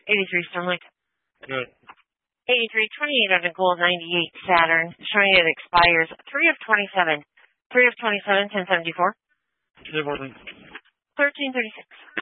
83 Sterling. Good. 8328 on the gold 98 Saturn, showing it expires 3 of 27. 3 of 27, 1074. 1336.